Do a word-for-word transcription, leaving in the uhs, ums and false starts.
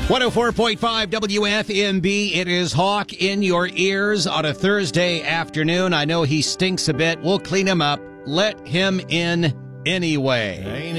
one oh four point five W F M B. It is Hawk in your ears on a Thursday afternoon. I know he stinks a bit. We'll clean him up. Let him in anyway.